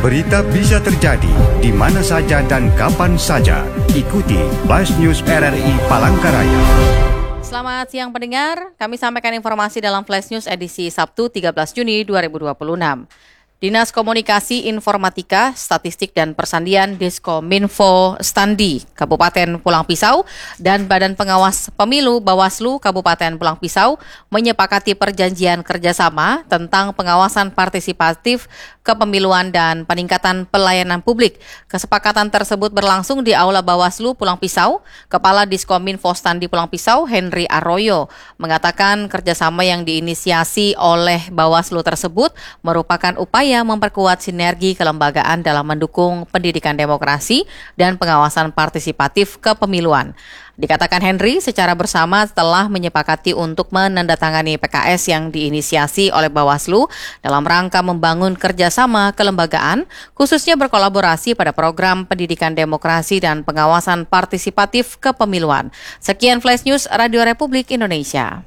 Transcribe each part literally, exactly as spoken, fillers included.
Berita bisa terjadi di mana saja dan kapan saja. Ikuti Flash News R R I Palangkaraya. Selamat siang pendengar, kami sampaikan informasi dalam Flash News edisi Sabtu tiga belas Juni dua ribu dua puluh enam. Dinas Komunikasi Informatika, Statistik dan Persandian Diskominfo Standi Kabupaten Pulang Pisau dan Badan Pengawas Pemilu Bawaslu Kabupaten Pulang Pisau menyepakati perjanjian kerjasama tentang pengawasan partisipatif kepemiluan dan peningkatan pelayanan publik. Kesepakatan tersebut berlangsung di Aula Bawaslu Pulang Pisau. Kepala Diskominfo Standi Pulang Pisau, Henry Arroyo, mengatakan kerjasama yang diinisiasi oleh Bawaslu tersebut merupakan upaya memperkuat sinergi kelembagaan dalam mendukung pendidikan demokrasi dan pengawasan partisipatif kepemiluan. Dikatakan Henry, secara bersama telah menyepakati untuk menandatangani P K S yang diinisiasi oleh Bawaslu dalam rangka membangun kerjasama kelembagaan, khususnya berkolaborasi pada program pendidikan demokrasi dan pengawasan partisipatif kepemiluan. Sekian Flash News Radio Republik Indonesia.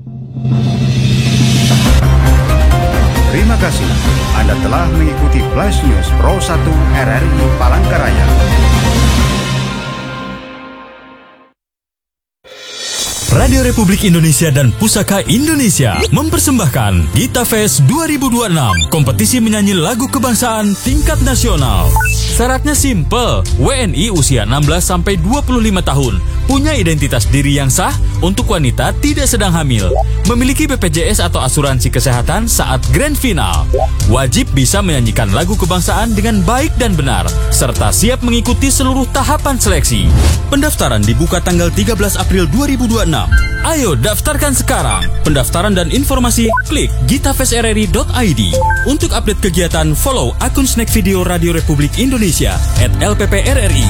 Terima kasih. Anda telah mengikuti Flash News Pro satu R R I Palangkaraya. Radio Republik Indonesia dan Pusaka Indonesia mempersembahkan Gita Fest dua ribu dua puluh enam, kompetisi menyanyi lagu kebangsaan tingkat nasional. Syaratnya simple, W N I usia enam belas sampai dua puluh lima tahun, punya identitas diri yang sah, untuk wanita tidak sedang hamil, memiliki B P J S atau asuransi kesehatan saat grand final. Wajib bisa menyanyikan lagu kebangsaan dengan baik dan benar, serta siap mengikuti seluruh tahapan seleksi. Pendaftaran dibuka tanggal tiga belas April dua ribu dua puluh enam. Ayo daftarkan sekarang. Pendaftaran dan informasi klik gitafest r r i dot i d. Untuk update kegiatan, follow akun Snack Video Radio Republik Indonesia at L P P R R I.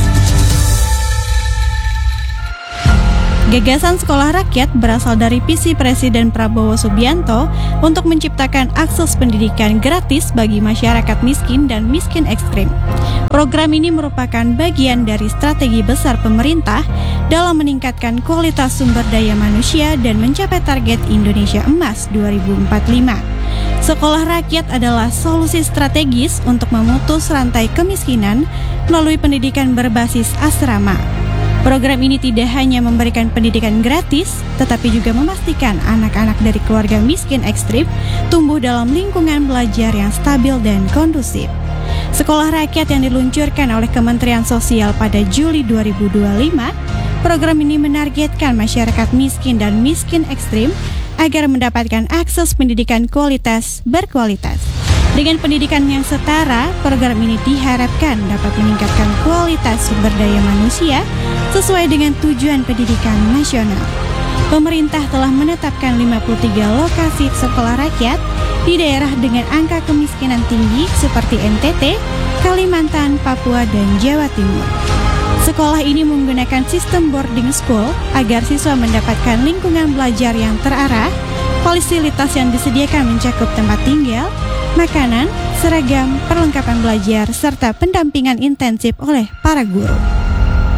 Gagasan sekolah rakyat berasal dari visi Presiden Prabowo Subianto untuk menciptakan akses pendidikan gratis bagi masyarakat miskin dan miskin ekstrim. Program ini merupakan bagian dari strategi besar pemerintah dalam meningkatkan kualitas sumber daya manusia dan mencapai target Indonesia Emas dua ribu empat puluh lima. Sekolah rakyat adalah solusi strategis untuk memutus rantai kemiskinan melalui pendidikan berbasis asrama. Program ini tidak hanya memberikan pendidikan gratis, tetapi juga memastikan anak-anak dari keluarga miskin ekstrim tumbuh dalam lingkungan belajar yang stabil dan kondusif. Sekolah rakyat yang diluncurkan oleh Kementerian Sosial pada Juli dua ribu dua puluh lima, program ini menargetkan masyarakat miskin dan miskin ekstrim agar mendapatkan akses pendidikan kualitas berkualitas. Dengan pendidikan yang setara, program ini diharapkan dapat meningkatkan kualitas sumber daya manusia sesuai dengan tujuan pendidikan nasional. Pemerintah telah menetapkan lima puluh tiga lokasi sekolah rakyat di daerah dengan angka kemiskinan tinggi seperti N T T, Kalimantan, Papua, dan Jawa Timur. Sekolah ini menggunakan sistem boarding school agar siswa mendapatkan lingkungan belajar yang terarah, fasilitas yang disediakan mencakup tempat tinggal, makanan, seragam, perlengkapan belajar, serta pendampingan intensif oleh para guru.